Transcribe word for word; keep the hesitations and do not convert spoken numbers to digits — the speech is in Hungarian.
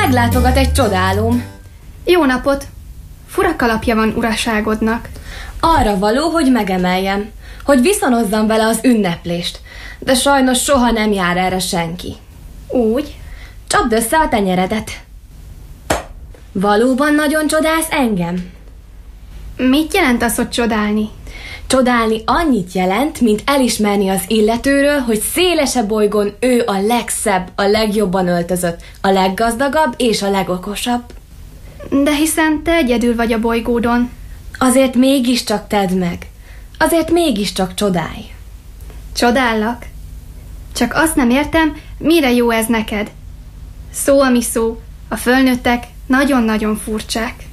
meglátogat egy csodálóm. Jó napot! Fura kalapja van uraságodnak. Arra való, hogy megemeljem, hogy viszonozzam vele az ünneplést, de sajnos soha nem jár erre senki. Úgy? Csapd össze a tenyeredet. Valóban nagyon csodálsz engem? Mit jelent az, hogy csodálni? Csodálni annyit jelent, mint elismerni az illetőről, hogy szélesebb bolygón ő a legszebb, a legjobban öltözött, a leggazdagabb és a legokosabb. De hiszen te egyedül vagy a bolygódon. Azért mégiscsak tedd meg. Azért mégiscsak csodálj. Csodállak? Csak azt nem értem, mire jó ez neked. Szó, ami szó. A fölnőttek nagyon-nagyon furcsák.